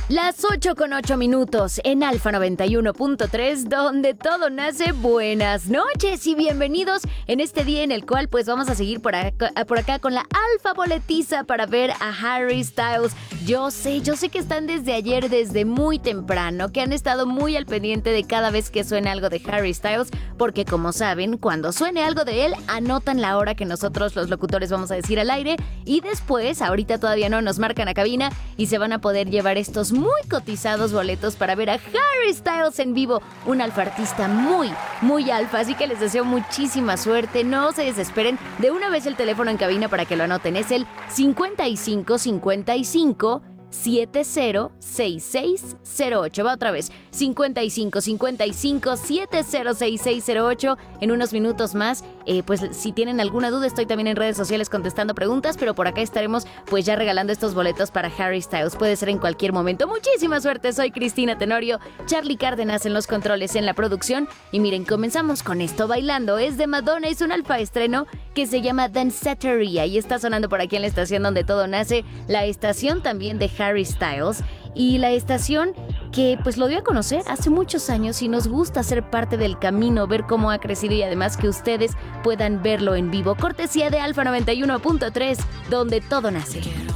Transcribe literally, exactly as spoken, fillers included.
Las ocho con ocho minutos en Alfa noventa y uno punto tres, donde todo nace. Buenas noches y bienvenidos en este día en el cual pues vamos a seguir por acá, por acá con la Alfa Boletiza para ver a Harry Styles. Yo sé, yo sé que están desde ayer, desde muy temprano, que han estado muy al pendiente de cada vez que suene algo de Harry Styles, porque como saben, cuando suene algo de él, anotan la hora que nosotros los locutores vamos a decir al aire y después, ahorita todavía no, nos marcan a cabina y se van a poder llevar estos muy cotizados boletos para ver a Harry Styles en vivo, un alfa artista muy, muy alfa, así que les deseo muchísima suerte, no se desesperen, de una vez el teléfono en cabina para que lo anoten, es el cincuenta y cinco cincuenta y cinco setenta sesenta y seis cero ocho. Va otra vez, cincuenta y cinco cincuenta y cinco setenta sesenta y seis cero ocho. En unos minutos más, eh, pues si tienen alguna duda, estoy también en redes sociales contestando preguntas, pero por acá estaremos pues ya regalando estos boletos para Harry Styles. Puede ser en cualquier momento. Muchísima suerte, soy Cristina Tenorio, Charlie Cárdenas en los controles, en la producción. Y miren, comenzamos con esto bailando. Es de Madonna, es un alfa estreno que se llama Danceteria y está sonando por aquí en la estación donde todo nace, la estación también de Harry Styles, y la estación que pues lo dio a conocer hace muchos años y nos gusta ser parte del camino, ver cómo ha crecido y además que ustedes puedan verlo en vivo. Cortesía de Alfa noventa y uno punto tres, donde todo nace. Quiero